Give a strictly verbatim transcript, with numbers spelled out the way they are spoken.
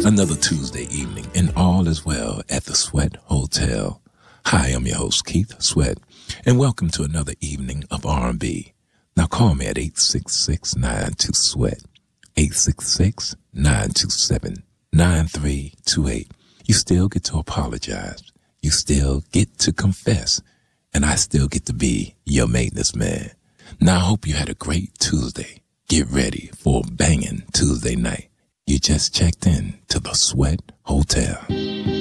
Another Tuesday evening, and all is well at the Sweat Hotel. Hi, I'm your host, Keith Sweat, and welcome to another evening of R and B. Now call me at eight six six, nine two, SWEAT, eight six six, nine two seven, nine three two eight. You still get to apologize. You still get to confess. And I still get to be your maintenance man. Now, I hope you had a great Tuesday. Get ready for a banging Tuesday night. You just checked in to the Sweat Hotel.